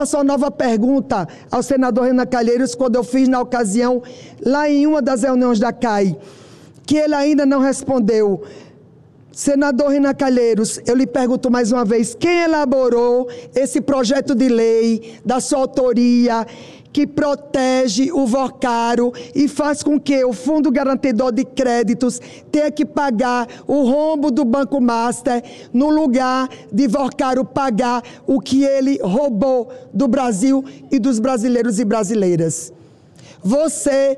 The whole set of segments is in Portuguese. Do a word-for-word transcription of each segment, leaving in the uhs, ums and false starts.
Sua nova pergunta ao senador Renan Calheiros, quando eu fiz na ocasião, lá em uma das reuniões da C A I, que ele ainda não respondeu. Senador Renan Calheiros, eu lhe pergunto mais uma vez, quem elaborou esse projeto de lei da sua autoria, que protege o Vocaro e faz com que o Fundo Garantidor de Créditos tenha que pagar o rombo do Banco Master, no lugar de Vocaro pagar o que ele roubou do Brasil e dos brasileiros e brasileiras? Você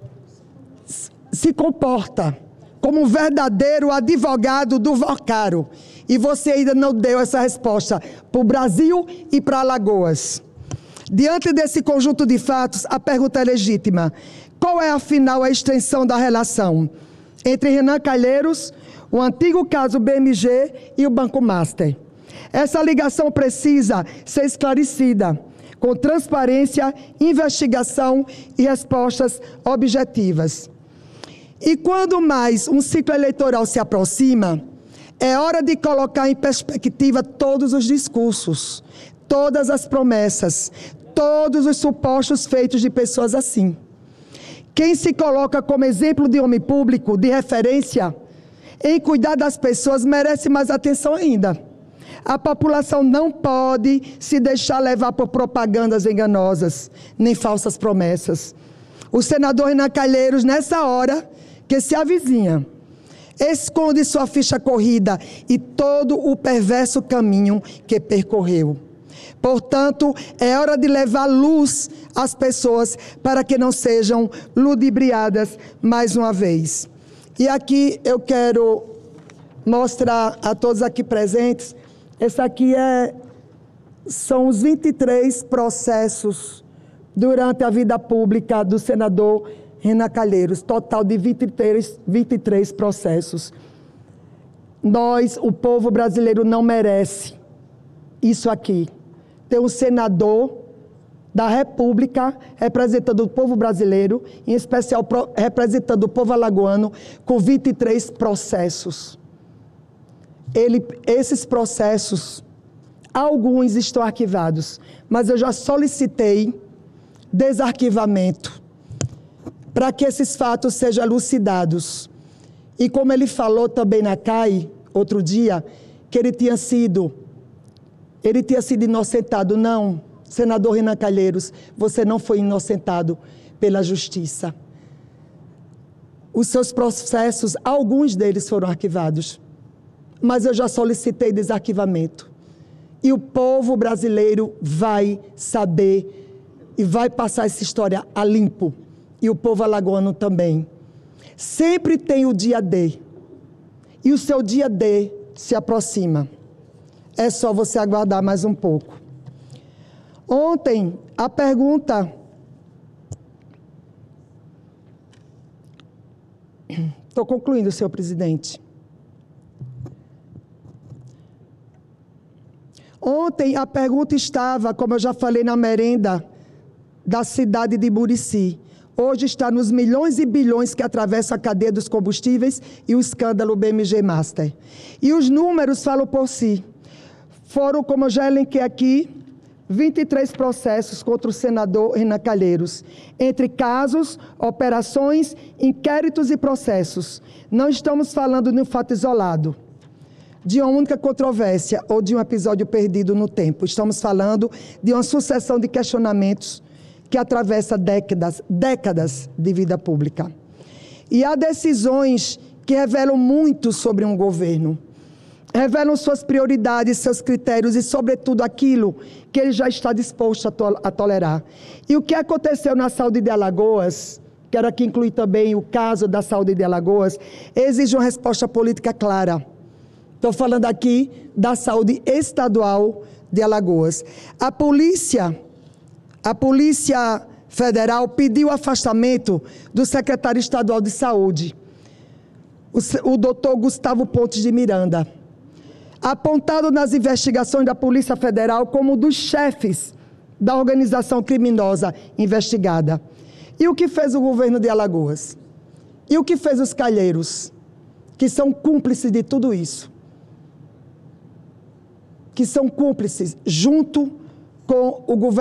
se comporta como um verdadeiro advogado do Vocaro e você ainda não deu essa resposta para o Brasil e para Alagoas. Diante desse conjunto de fatos, a pergunta é legítima. Qual é, afinal, a extensão da relação entre Renan Calheiros, o antigo caso B M G e o Banco Master? Essa ligação precisa ser esclarecida, com transparência, investigação e respostas objetivas. E quando mais um ciclo eleitoral se aproxima, é hora de colocar em perspectiva todos os discursos, todas as promessas, todos os supostos feitos de pessoas assim. Quem se coloca como exemplo de homem público, de referência, em cuidar das pessoas, merece mais atenção ainda. A população não pode se deixar levar por propagandas enganosas, nem falsas promessas. O senador Renan Calheiros, nessa hora que se avizinha, esconde sua ficha corrida e todo o perverso caminho que percorreu. Portanto, é hora de levar luz às pessoas para que não sejam ludibriadas mais uma vez. E aqui eu quero mostrar a todos aqui presentes, esse aqui é, são os vinte e três processos durante a vida pública do senador Renan Calheiros, total de vinte e três, vinte e três processos. Nós, o povo brasileiro, não merece isso aqui. Ter um senador da República representando o povo brasileiro, em especial representando o povo alagoano, com vinte e três processos. Ele, esses processos, alguns estão arquivados, mas eu já solicitei desarquivamento para que esses fatos sejam elucidados. E como ele falou também na C A I, outro dia, que ele tinha sido... Ele tinha sido inocentado. Não, senador Renan Calheiros, você não foi inocentado pela justiça. Os seus processos, alguns deles foram arquivados, mas eu já solicitei desarquivamento. E o povo brasileiro vai saber e vai passar essa história a limpo. E o povo alagoano também. Sempre tem o dia D. E o seu dia D se aproxima. É só você aguardar mais um pouco. Ontem, a pergunta... Estou concluindo, senhor presidente. Ontem, a pergunta estava, como eu já falei, na merenda da cidade de Murici. Hoje está nos milhões e bilhões que atravessam a cadeia dos combustíveis e o escândalo B M G Master. E os números falam por si. Foram, como eu já elenquei aqui, vinte e três processos contra o senador Renan Calheiros, entre casos, operações, inquéritos e processos. Não estamos falando de um fato isolado, de uma única controvérsia ou de um episódio perdido no tempo. Estamos falando de uma sucessão de questionamentos que atravessa décadas, décadas de vida pública. E há decisões que revelam muito sobre um governo. Revelam suas prioridades, seus critérios e, sobretudo, aquilo que ele já está disposto a, to a tolerar. E o que aconteceu na saúde de Alagoas, quero aqui incluir também o caso da saúde de Alagoas, exige uma resposta política clara. Estou falando aqui da saúde estadual de Alagoas. A polícia, a Polícia Federal pediu afastamento do secretário estadual de saúde, o, o doutor Gustavo Pontes de Miranda, apontado nas investigações da Polícia Federal como um dos chefes da organização criminosa investigada. E o que fez o governo de Alagoas? E o que fez os Calheiros, que são cúmplices de tudo isso? Que são cúmplices junto com o governo